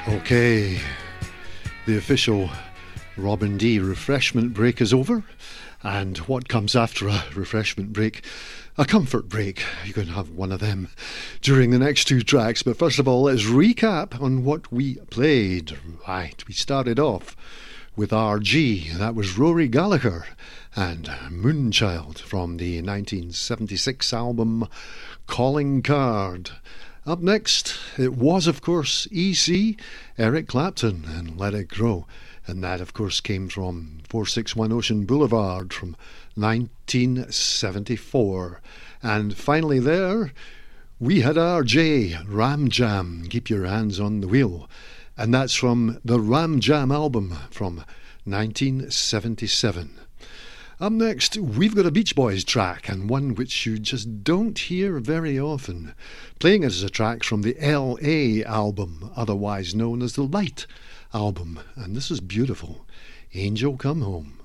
Okay, the official Robin D refreshment break is over. And what comes after a refreshment break? A comfort break. You're going to have one of them during the next two tracks. But first of all, let's recap on what we played. Right, we started off with RG. That was Rory Gallagher and Moonchild from the 1976 album Calling Card. Up next, it was, of course, EC, Eric Clapton, and Let It Grow. And that, of course, came from 461 Ocean Boulevard from 1974. And finally there, we had RJ, Ram Jam, Keep Your Hands on the Wheel. And that's from the Ram Jam album from 1977. Up next, we've got a Beach Boys track, and one which you just don't hear very often. Playing it as a track from the L.A. album, otherwise known as the Light album. And this is beautiful. Angel Come Home.